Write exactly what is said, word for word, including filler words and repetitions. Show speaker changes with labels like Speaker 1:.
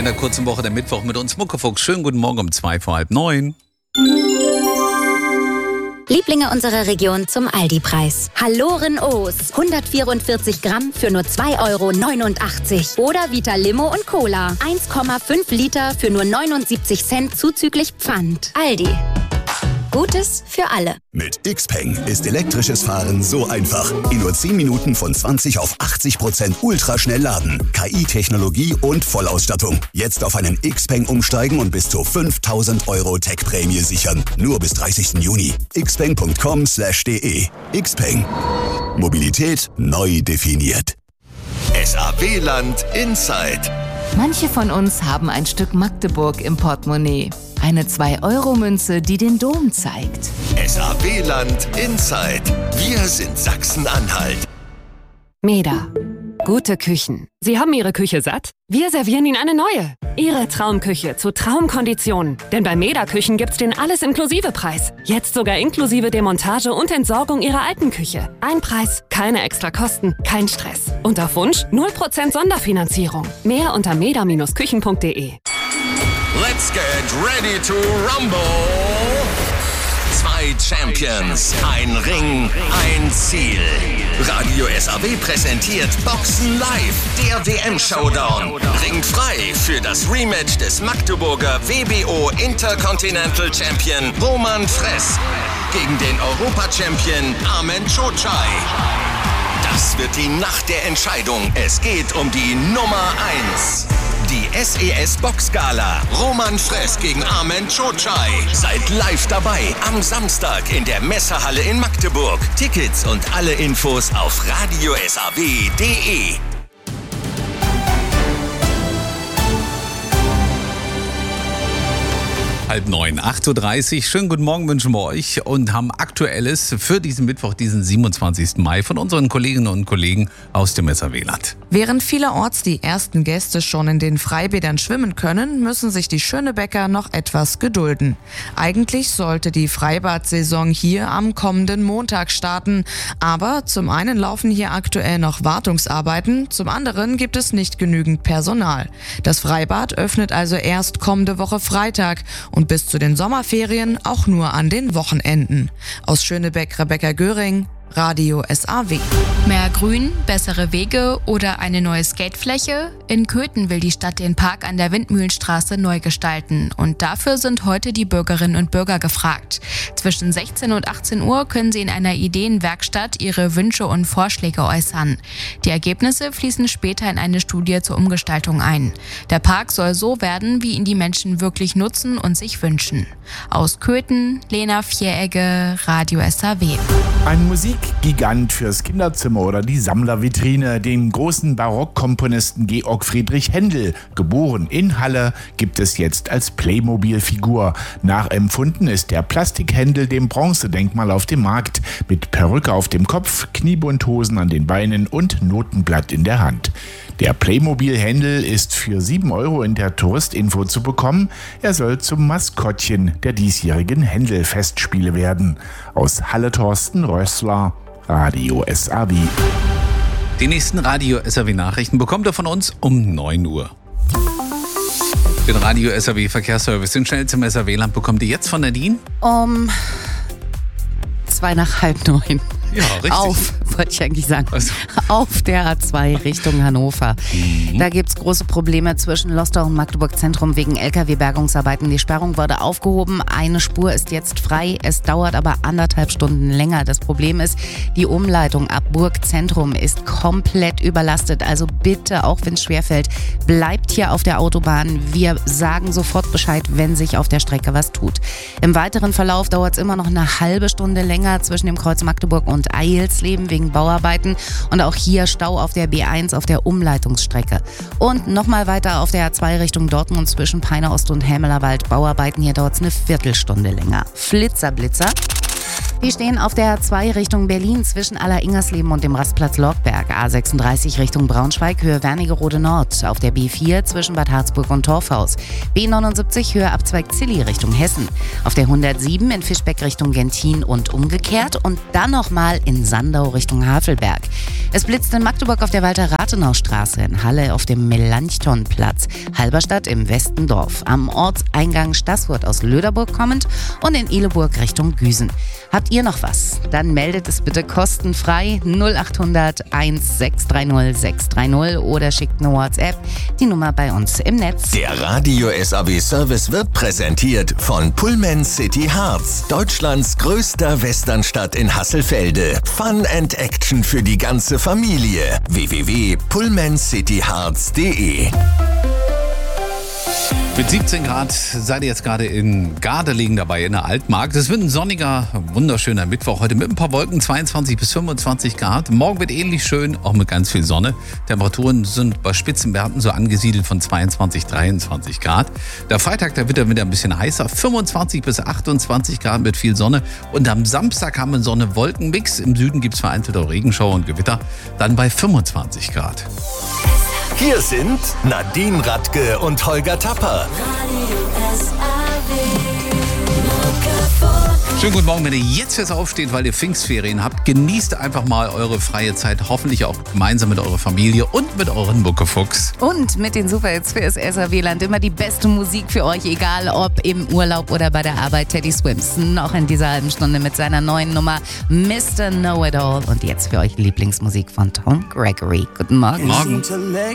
Speaker 1: der kurzen Woche, der Mittwoch mit uns Muckefuchs. Schönen guten Morgen um zwei vor halb neun.
Speaker 2: Lieblinge unserer Region zum Aldi-Preis. Halloren O's. hundertvierundvierzig Gramm für nur zwei Euro neunundachtzig. Oder Vita Limo und Cola. eins Komma fünf Liter für nur neunundsiebzig Cent zuzüglich Pfand. Aldi. Gutes für alle.
Speaker 3: Mit Xpeng ist elektrisches Fahren so einfach. In nur zehn Minuten von zwanzig auf achtzig Prozent ultraschnell laden. K I-Technologie und Vollausstattung. Jetzt auf einen Xpeng umsteigen und bis zu fünftausend Euro Tech-Prämie sichern. Nur bis dreißigsten Juni. xpeng punkt com slash de. Xpeng. Mobilität neu definiert.
Speaker 4: S A W-Land Inside.
Speaker 5: Manche von uns haben ein Stück Magdeburg im Portemonnaie. Eine zwei Euro Münze, die den Dom zeigt.
Speaker 4: S A W-Land Inside. Wir sind Sachsen-Anhalt.
Speaker 6: Meda. Gute Küchen. Sie haben Ihre Küche satt? Wir servieren Ihnen eine neue. Ihre Traumküche zu Traumkonditionen. Denn bei Meda Küchen gibt's den Alles-Inklusive-Preis. Jetzt sogar inklusive Demontage und Entsorgung Ihrer alten Küche. Ein Preis, keine extra Kosten, kein Stress. Und auf Wunsch null Prozent Sonderfinanzierung. Mehr unter meda Bindestrich küchen punkt de.
Speaker 4: Let's get ready to rumble. Zwei Champions, ein Ring, ein Ziel. Radio S A W präsentiert Boxen Live, der W M-Showdown. Ringt frei für das Rematch des Magdeburger W B O Intercontinental Champion Roman Fress gegen den Europa-Champion Armen Cocai. Das wird die Nacht der Entscheidung. Es geht um die Nummer eins. Die S E S Boxgala. Roman Fress gegen Armen Cocai. Seid live dabei am Samstag in der Messehalle in Magdeburg. Tickets und alle Infos auf radio s a w punkt de.
Speaker 1: Halb neun, acht Uhr dreißig. Schönen guten Morgen wünschen wir euch und haben Aktuelles für diesen Mittwoch, diesen siebenundzwanzigsten Mai von unseren Kolleginnen und Kollegen aus dem S A W-Land.
Speaker 7: Während vielerorts die ersten Gäste schon in den Freibädern schwimmen können, müssen sich die Schönebecker noch etwas gedulden. Eigentlich sollte die Freibad-Saison hier am kommenden Montag starten, aber zum einen laufen hier aktuell noch Wartungsarbeiten, zum anderen gibt es nicht genügend Personal. Das Freibad öffnet also erst kommende Woche Freitag und bis zu den Sommerferien auch nur an den Wochenenden. Aus Schönebeck, Rebecca Göring, Radio S A W.
Speaker 8: Mehr Grün, bessere Wege oder eine neue Skatefläche? In Köthen will die Stadt den Park an der Windmühlenstraße neu gestalten und dafür sind heute die Bürgerinnen und Bürger gefragt. Zwischen sechzehn und achtzehn Uhr können sie in einer Ideenwerkstatt ihre Wünsche und Vorschläge äußern. Die Ergebnisse fließen später in eine Studie zur Umgestaltung ein. Der Park soll so werden, wie ihn die Menschen wirklich nutzen und sich wünschen. Aus Köthen, Lena Vieregge, Radio S A W.
Speaker 9: Ein Musikgigant fürs Kinderzimmer oder die Sammlervitrine, den großen Barockkomponisten Georg Friedrich Händel, geboren in Halle, gibt es jetzt als Playmobil-Figur. Nachempfunden ist der Plastik-Händel dem Bronzedenkmal auf dem Markt, mit Perücke auf dem Kopf, Kniebundhosen an den Beinen und Notenblatt in der Hand. Der Playmobil-Händel ist für sieben Euro in der Touristinfo zu bekommen. Er soll zum Maskottchen der diesjährigen Händel-Festspiele werden. Aus Halle Thorsten Rössler, Radio S A W.
Speaker 1: Die nächsten Radio S A W-Nachrichten bekommt ihr von uns um neun Uhr. Den Radio S A W-Verkehrsservice, den schnell zum S A W-Land, bekommt ihr jetzt von Nadine?
Speaker 10: Um zwei nach halb neun.
Speaker 1: Ja, richtig.
Speaker 10: Auf, wollte ich eigentlich sagen,
Speaker 1: also.
Speaker 10: auf der A zwei Richtung Hannover. Mhm. Da gibt es große Probleme zwischen Lostor und Magdeburg Zentrum wegen L K W-Bergungsarbeiten. Die Sperrung wurde aufgehoben, eine Spur ist jetzt frei, es dauert aber anderthalb Stunden länger. Das Problem ist, die Umleitung ab Burg Zentrum ist komplett überlastet. Also bitte, auch wenn es schwerfällt, bleibt hier auf der Autobahn. Wir sagen sofort Bescheid, wenn sich auf der Strecke was tut. Im weiteren Verlauf dauert es immer noch eine halbe Stunde länger zwischen dem Kreuz Magdeburg und Eilsleben wegen Bauarbeiten und auch hier Stau auf der B eins auf der Umleitungsstrecke. Und nochmal weiter auf der A zwei Richtung Dortmund zwischen Peine Ost und Hämelerwald Bauarbeiten. Hier dauert es eine Viertelstunde länger. Flitzer, Blitzer. Die stehen auf der A zwei Richtung Berlin zwischen Aller-Ingersleben und dem Rastplatz Lorkberg. A sechsunddreißig Richtung Braunschweig, Höhe Wernigerode Nord. Auf der B vier zwischen Bad Harzburg und Torfhaus. B neunundsiebzig, Höhe Abzweig Zilli Richtung Hessen. Auf der hundertsieben in Fischbeck Richtung Gentin und umgekehrt. Und dann nochmal in Sandau Richtung Havelberg. Es blitzt in Magdeburg auf der Walter-Rathenau-Straße, in Halle auf dem Melanchthonplatz, Halberstadt im Westendorf, am Ortseingang Staßfurt aus Löderburg kommend und in Ihleburg Richtung Güsen. Habt ihr noch was? Dann meldet es bitte kostenfrei null acht hundert eins sechs drei null sechs drei null oder schickt eine WhatsApp, die Nummer bei uns im Netz.
Speaker 4: Der Radio S A W Service wird präsentiert von Pullman City Harz, Deutschlands größter Westernstadt in Hasselfelde. Fun and Action für die ganze Familie. w w w punkt pullman city harz punkt de.
Speaker 1: Mit siebzehn Grad seid ihr jetzt gerade in Gardelegen dabei, in der Altmark. Es wird ein sonniger, wunderschöner Mittwoch heute mit ein paar Wolken, zweiundzwanzig bis fünfundzwanzig Grad. Morgen wird ähnlich schön, auch mit ganz viel Sonne. Temperaturen sind bei Spitzenwerten so angesiedelt von zweiundzwanzig, dreiundzwanzig Grad. Der Freitag, da wird er wieder ein bisschen heißer, fünfundzwanzig bis achtundzwanzig Grad mit viel Sonne. Und am Samstag haben wir einen Sonne-Wolken-Mix. Im Süden gibt es vereinzelt auch Regenschauer und Gewitter, dann bei fünfundzwanzig Grad.
Speaker 4: Hier sind Nadine Radke und Holger Tapper.
Speaker 1: Schönen guten Morgen, wenn ihr jetzt erst aufsteht, weil ihr Pfingstferien habt, genießt einfach mal eure freie Zeit, hoffentlich auch gemeinsam mit eurer Familie und mit euren Muckefuchs.
Speaker 10: Und mit den Superhits für das S A W-Land immer die beste Musik für euch, egal ob im Urlaub oder bei der Arbeit. Teddy Swims noch in dieser halben Stunde mit seiner neuen Nummer Mister Know-It-All. Und jetzt für euch Lieblingsmusik von Tom Gregory. Guten Morgen.
Speaker 1: Morgen.